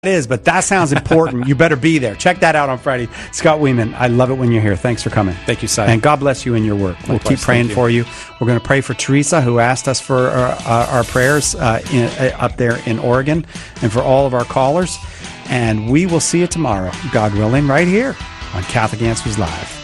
is, but that sounds important. You better be there. Check that out on Friday. Scott Weeman, I love it when you're here. Thanks for coming. Thank you, Si. And God bless you in your work. We'll keep praying for you. We're going to pray for Teresa, who asked us for our prayers up there in Oregon, and for all of our callers. And we will see you tomorrow, God willing, right here on Catholic Answers Live.